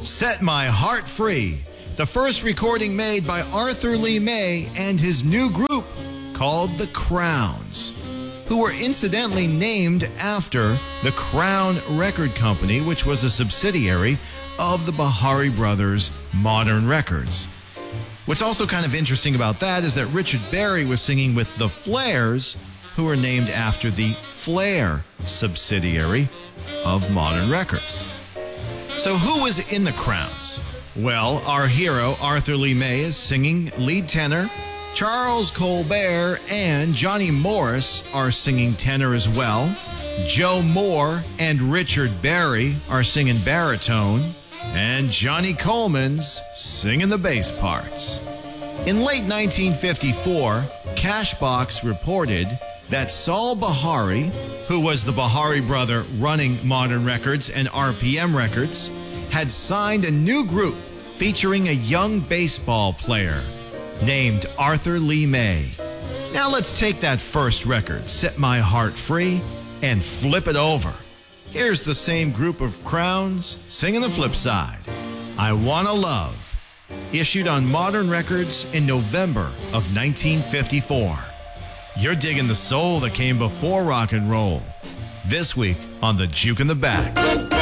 Set My Heart Free, the first recording made by Arthur Lee May and his new group called The Crowns, who were incidentally named after the Crown Record Company, which was a subsidiary of the Bihari Brothers' Modern Records. What's also kind of interesting about that is that Richard Berry was singing with the Flairs, who were named after the Flair subsidiary of Modern Records. So who was in the Crowns? Well, our hero, Arthur Lee May, is singing lead tenor. Charles Colbert and Johnny Morris are singing tenor as well. Joe Moore and Richard Berry are singing baritone. And Johnny Coleman's singing the bass parts. In late 1954, Cashbox reported that Saul Bihari, who was the Bihari brother running Modern Records and RPM Records, had signed a new group featuring a young baseball player named Arthur Lee May. Now let's take that first record, Set My Heart Free, and flip it over. Here's the same group of Crowns singing the flip side, I Wanna Love, issued on Modern Records in November of 1954. You're digging the soul that came before rock and roll. This week on The Juke in the Back.